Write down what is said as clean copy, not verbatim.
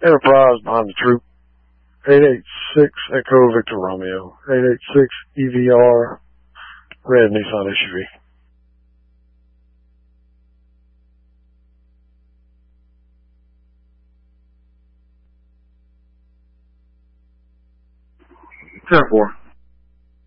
Enterprise behind the troop. 886 Echo Victor Romeo. 886 EVR red Nissan SUV. Ten-4.